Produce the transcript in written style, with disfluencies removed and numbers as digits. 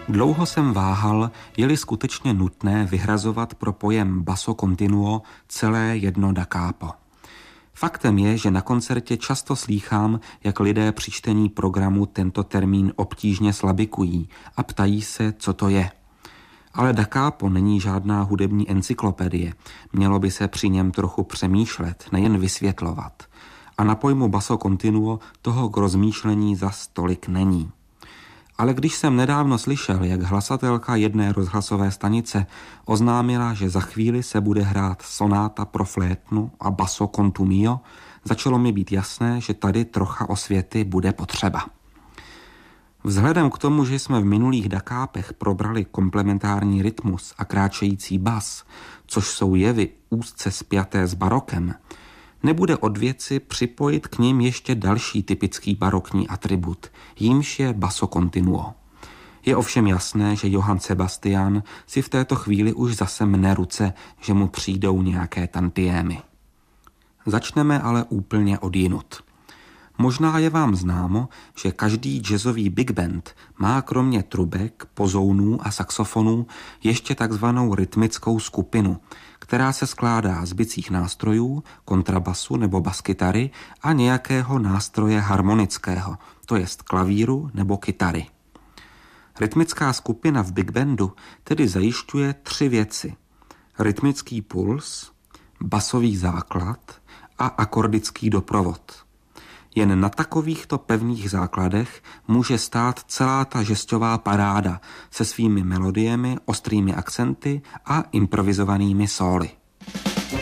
Dlouho jsem váhal, je-li skutečně nutné vyhrazovat pro pojem basso continuo celé jedno da capo. Faktem je, že na koncertě často slýchám, jak lidé při čtení programu tento termín obtížně slabikují a ptají se, co to je. Ale da capo není žádná hudební encyklopedie, mělo by se při něm trochu přemýšlet, nejen vysvětlovat. A na pojmu basso continuo toho k rozmýšlení zas tolik není. Ale když jsem nedávno slyšel, jak hlasatelka jedné rozhlasové stanice oznámila, že za chvíli se bude hrát sonáta pro flétnu a basso contumio, začalo mi být jasné, že tady trocha osvěty bude potřeba. Vzhledem k tomu, že jsme v minulých da capech probrali komplementární rytmus a kráčející bas, což jsou jevy úzce spjaté s barokem, nebude od věci připojit k nim ještě další typický barokní atribut, jímž je basso continuo. Je ovšem jasné, že Johann Sebastian si v této chvíli už zase mne ruce, že mu přijdou nějaké tantiémy. Začneme ale úplně odjinud. Možná je vám známo, že každý jazzový big band má kromě trubek, pozounů a saxofonů ještě takzvanou rytmickou skupinu, která se skládá z bicích nástrojů, kontrabasu nebo baskytary a nějakého nástroje harmonického, to jest klavíru nebo kytary. Rytmická skupina v big bandu tedy zajišťuje 3 věci: rytmický puls, basový základ a akordický doprovod. Jen na takovýchto pevných základech může stát celá ta žesťová paráda se svými melodiemi, ostrými akcenty a improvizovanými sóly.